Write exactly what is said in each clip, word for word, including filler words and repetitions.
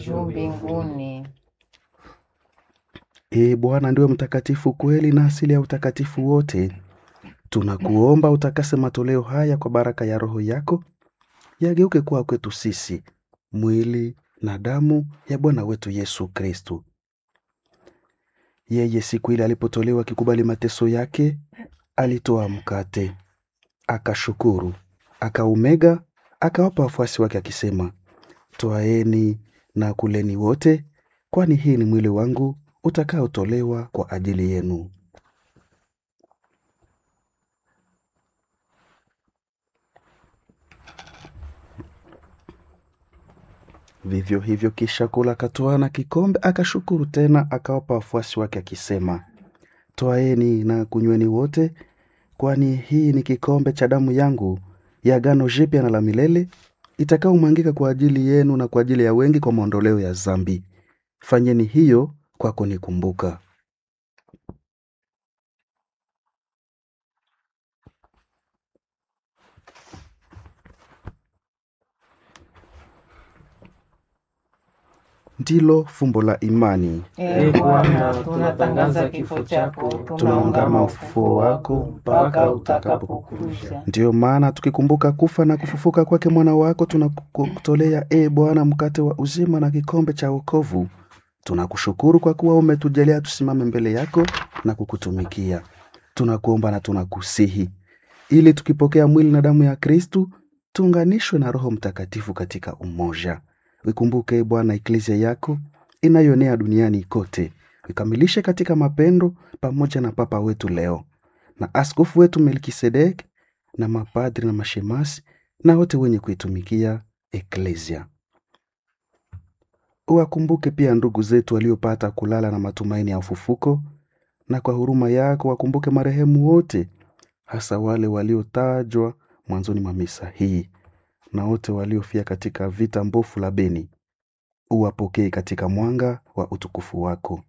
juu mbinguni. Ee Bwana ndiwe mtakatifu kweli na asili ya utakatifu wote. Tunakuomba utakase matoleo haya kwa baraka ya Roho yako, yageuke kuwa kwetu sisi mwili na damu ya Bwana wetu Yesu Kristo. Yeye siku ile alipotolewa kikubali mateso yake, alitoa mkate, akashukuru, akaumega, akawapa wafuasi wake akisema, twaeni na kuleni wote, kwani hii ni mwili wangu utakaotolewa kwa ajili yenu. Vivyo hivyo kisha kula, akatwaa na kikombe, akashukuru tena, akawapa wafuasi wake akisema, twaeni na kunyweni wote, kwani hii ni kikombe cha damu yangu ya agano jipya na la milele, itakaomwangika kwa ajili yenu na kwa ajili ya wengi kwa maondoleo ya dhambi. Fanyeni hiyo kwa kunikumbuka. Ndilo fumbo la imani. Ee Bwana, tunatangaza kifo chako, Tunaungama ufufuo wako mpaka utakapokuja. Ndiyo maana tukikumbuka kufa na kufufuka kwake mwana wako, tunakutolea e Bwana mkate wa uzima na kikombe cha wokovu. Tunakushukuru kwa kuwa umetujalia tusimame mbele yako na kukutumikia. Tunakuomba na tunakusihi, ili tukipokea mwili na damu ya Kristu, tuunganishwe na Roho Mtakatifu katika umoja. Wikumbuke e Bwana eklesia yako inayoenea duniani kote, wikamilishe katika mapendo, pamoja na Papa wetu Leo na askofu wetu Melkisedek na mapadri na mashemasi na wote wenye kuitumikia eklesia. Uwakumbuke pia ndugu zetu waliopata kulala na matumaini ya ufufuko, na kwa huruma yako wakumbuke marehemu wote, hasa wale waliotajwa mwanzoni mwa misa hii na wote waliofia katika vita mbofu la Beni. Uwapokee katika mwanga wa utukufu wako.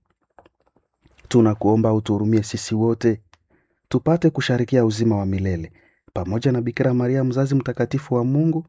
Tunakuomba utuhurumie sisi wote, tupate kusharikia uzima wa milele pamoja na Bikira Maria mzazi mtakatifu wa Mungu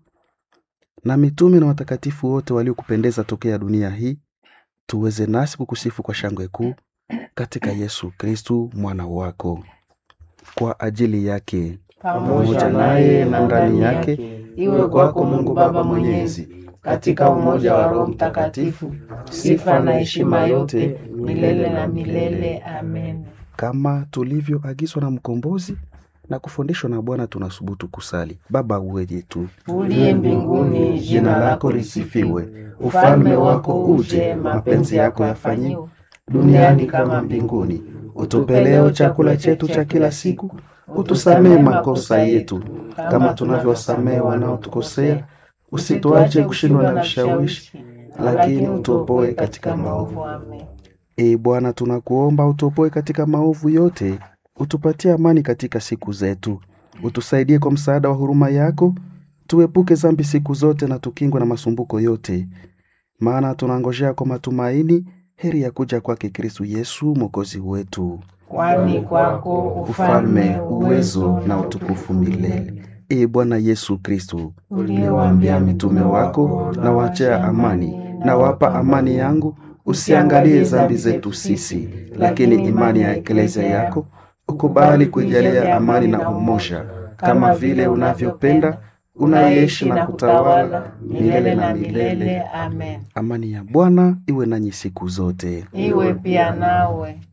na mitume na watakatifu wote waliokupendeza tokea dunia hii, tuweze nasi kukusifu kwa shangwe kuu katika Yesu Kristu mwana wako. Kwa ajili yake, pamoja naye na ndani yake, iwe kwako Mungu Baba Mwenyezi, katika umoja wa Roho Mtakatifu, sifa na heshima yote milele na milele. Amen. Kama tulivyoagizwa na mkombozi na kufundishwa na Bwana, tunasubutu kusali: Baba wetu uliye mbinguni, jina lako lisifiwe, ufalme wako uje, mapenzi yako yafanyiwe duniani kama mbinguni. Utupe leo chakula chetu cha kila siku, utusamee makosa yetu kama tunavyowasamea wanaotukosea, usituache kushindwa na vishawishi, lakini utuopoe katika maovu. Ee Bwana, tunakuomba utuopoe katika maovu yote, utupatie amani katika siku zetu, utusaidie kwa msaada wa huruma yako, tuepuke dhambi siku zote na tukingwe na masumbuko yote, maana tunangojea kwa matumaini heri ya kuja kwake Kristu Yesu mwokozi wetu. Kwani kwako ufalme, uwezo na utukufu milele. Ee Bwana Yesu Kristu, uliwaambia mitume wako, na waachia amani, na wapa amani yangu, usiangalie dhambi zetu sisi, lakini imani ya eklesia yako ukubali kuijalia amani na umoja, kama vile unavyopenda, unaishi na kutawala milele na milele. Amen. Amani ya Bwana iwe nanyi siku zote. Iwe pia nawe.